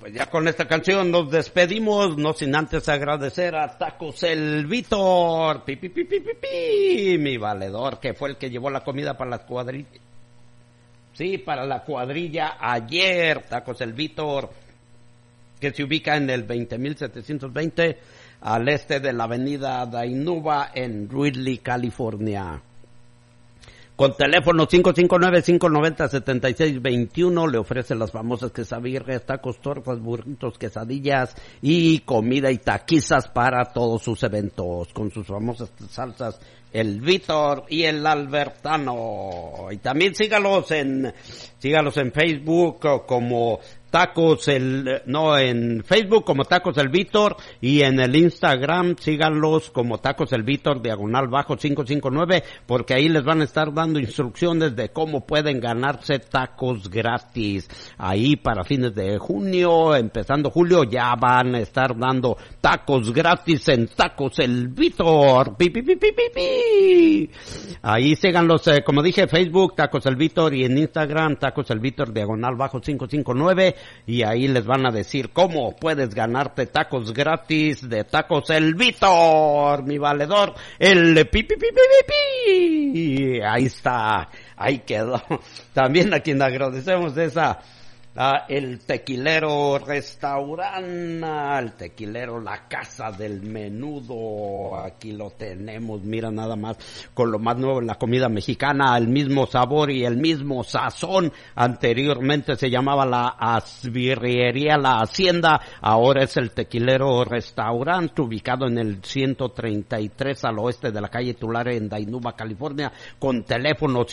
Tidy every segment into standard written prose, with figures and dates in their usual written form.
pues ya con esta canción nos despedimos, no sin antes agradecer a Tacos El Víctor, mi valedor, que fue el que llevó la comida para la cuadrilla. Sí, para la cuadrilla ayer, Tacos El Víctor, que se ubica en el 20,720 al este de la avenida Dainuba en Ridley, California. Con teléfono 559-590-7621 le ofrece las famosas quesabirrias, tacos, tortas, burritos, quesadillas y comida y taquizas para todos sus eventos. Con sus famosas salsas, el Víctor y el Albertano. Y también sígalos en Facebook como en Facebook como Tacos El Víctor y en el Instagram síganlos como Tacos El Víctor _559 porque ahí les van a estar dando instrucciones de cómo pueden ganarse tacos gratis. Ahí para fines de junio, empezando julio, ya van a estar dando tacos gratis en Tacos El Víctor. Ahí síganlos, como dije, Facebook Tacos El Víctor y en Instagram Tacos El Víctor _559. Y ahí les van a decir cómo puedes ganarte tacos gratis de Tacos El Víctor, mi valedor, el ahí está, ahí quedó. También a quien agradecemos el Tequilero Restaurante, el Tequilero La Casa del Menudo, aquí lo tenemos, mira nada más, con lo más nuevo en la comida mexicana, el mismo sabor y el mismo sazón. Anteriormente se llamaba la Asbirrería La Hacienda, ahora es el Tequilero Restaurante, ubicado en el 133 al oeste de la calle Tulare en Dainuba, California, con teléfono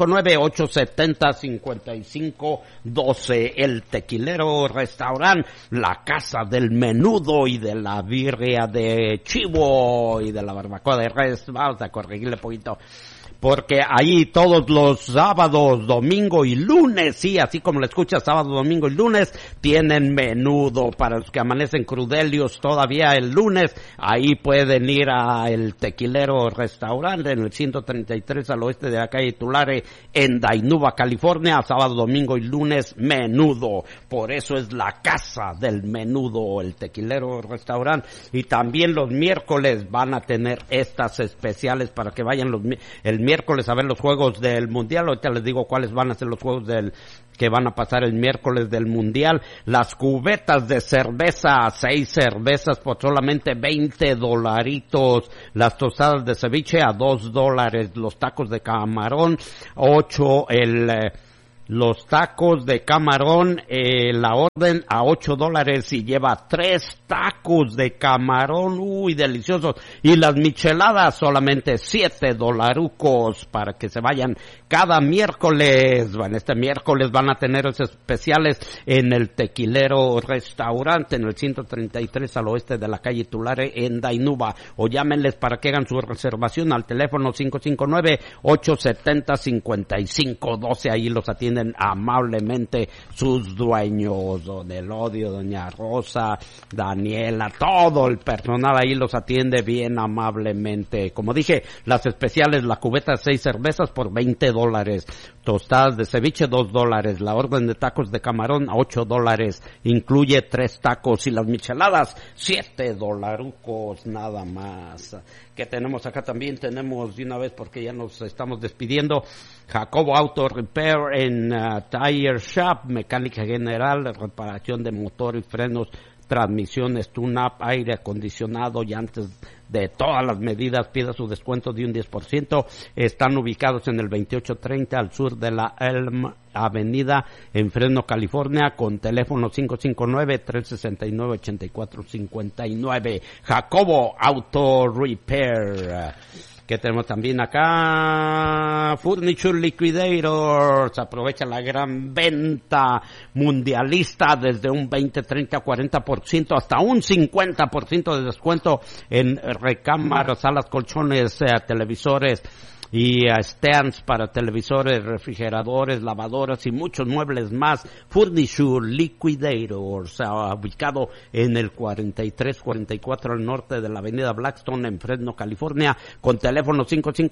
559-870-5512. El Tequilero Restaurante, la Casa del Menudo y de la birria de chivo y de la barbacoa de res. Vamos a corregirle un poquito, porque ahí todos los sábados, domingo y lunes, sí, así como lo escuchas, sábado, domingo y lunes, tienen menudo. Para los que amanecen crudelios todavía el lunes, ahí pueden ir a el Tequilero Restaurante en el 133 al oeste de la calle Tulare en Dainuba, California, sábado, domingo y lunes, menudo. Por eso es la Casa del Menudo, el Tequilero Restaurante. Y también los miércoles van a tener estas especiales para que vayan el miércoles a ver los juegos del Mundial. Ahorita les digo cuáles van a ser los juegos que van a pasar el miércoles del Mundial. Las cubetas de cerveza, 6 cervezas por solamente $20. Las tostadas de ceviche a $2. Los tacos de camarón, 8 los tacos de camarón, la orden a $8 y lleva 3 tacos de camarón, uy, deliciosos. Y las micheladas solamente $7 para que se vayan cada miércoles. Bueno, este miércoles van a tener esos especiales en el Tequilero Restaurante en el 133 al oeste de la calle Tulare en Dainuba. O llámenles para que hagan su reservación al teléfono 559-870-5512. Ahí los atienden amablemente sus dueños, don Elodio, doña Rosa, Daniela, todo el personal ahí los atiende bien amablemente. Como dije, las especiales, la cubeta de 6 cervezas por $20, tostadas de ceviche $2, la orden de tacos de camarón a $8, incluye 3 tacos y las micheladas $7 nada más. ¿Qué tenemos acá? También tenemos de una vez, porque ya nos estamos despidiendo, Jacobo Auto Repair en Tire Shop, mecánica general, reparación de motor y frenos, transmisiones, tune-up, aire acondicionado, llantas de todas las medidas. Pida su descuento de un 10%. Están ubicados en el 2830 al sur de la Elm Avenida en Fresno, California, con teléfono 559-369-8459. Jacobo Auto Repair. Que tenemos también acá, Furniture Liquidators, aprovecha la gran venta mundialista desde un 20, 30, 40%, hasta un 50% de descuento en recámaras, salas, colchones, televisores y stands para televisores, refrigeradores, lavadoras y muchos muebles más. Furniture Liquidators, ubicado en el 4344 al norte de la avenida Blackstone en Fresno, California, con teléfono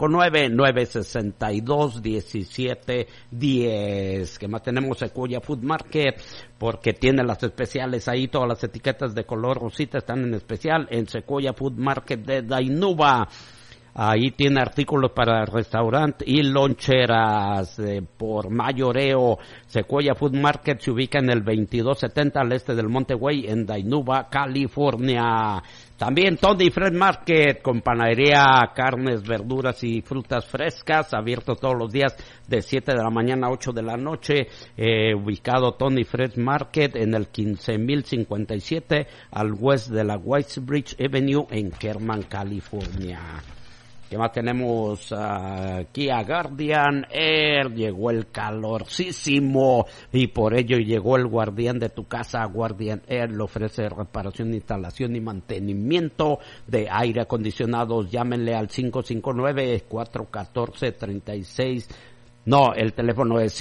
559-962-1710. ¿Qué más tenemos? Sequoia Food Market, porque tiene las especiales ahí, todas las etiquetas de color rosita están en especial en Sequoia Food Market de Dainuba. Ahí tiene artículos para restaurante y loncheras por mayoreo. Sequoia Food Market se ubica en el 2270 al este del Monte Way en Dainuba, California. También Tony Fresh Market con panadería, carnes, verduras y frutas frescas, abierto todos los días de 7 de la mañana a 8 de la noche. Ubicado Tony Fresh Market en el 15057 al west de la Whitebridge Avenue en Kerman, California. ¿Qué más tenemos? Aquí a Guardian Air, llegó el calorcísimo y por ello llegó el guardián de tu casa. Guardian Air le ofrece reparación, instalación y mantenimiento de aire acondicionados. Llámenle al 559-414-36. No, el teléfono es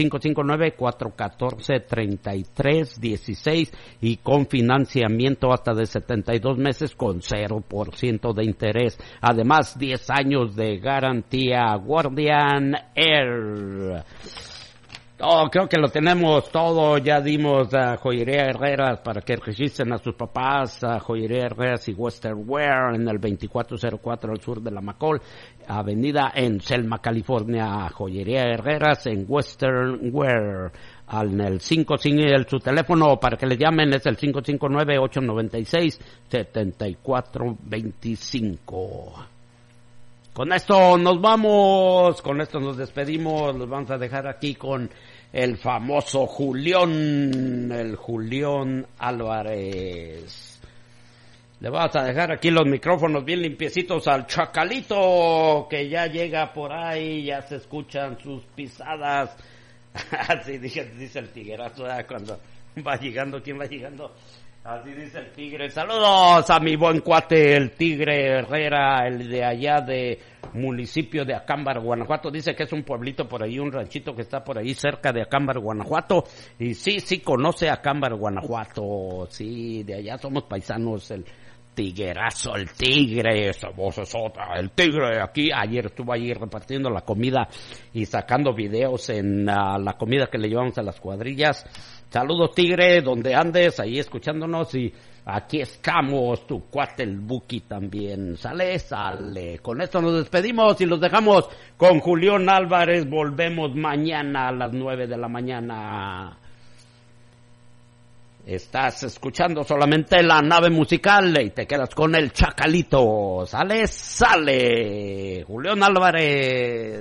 559-414-3316 y con financiamiento hasta de 72 meses con 0% de interés. Además, 10 años de garantía. Guardian Air. Creo que lo tenemos todo. Ya dimos a Joyería Herreras para que registren a sus papás. A Joyería Herreras y Western Wear en el 2404 al sur de la McCall Avenida en Selma, California. Joyería Herreras en Western Wear. Al 55, su teléfono para que le llamen es el 559-896-7425. Con esto nos vamos, con esto nos despedimos, los vamos a dejar aquí con el famoso Julián, el Julián Álvarez. Le vamos a dejar aquí los micrófonos bien limpiecitos al Chacalito, que ya llega por ahí, ya se escuchan sus pisadas. Así dice el tiguerazo, cuando va llegando, ¿quién va llegando? Así dice el tigre. Saludos a mi buen cuate, el Tigre Herrera, el de allá de municipio de Acámbar, Guanajuato. Dice que es un pueblito por ahí, un ranchito que está por ahí cerca de Acámbar, Guanajuato. Y sí conoce Acámbar, Guanajuato. Sí, de allá somos paisanos, el tiguerazo, el tigre, esa voz es otra, el tigre aquí. Ayer estuvo ahí repartiendo la comida y sacando videos en la comida que le llevamos a las cuadrillas. Saludos, tigre, donde andes, ahí escuchándonos, y aquí estamos, tu cuate el Buki también. Sale. Con esto nos despedimos y los dejamos con Julián Álvarez. Volvemos mañana a las 9 de la mañana. Estás escuchando solamente la nave musical y te quedas con el Chacalito. Sale. Julián Álvarez.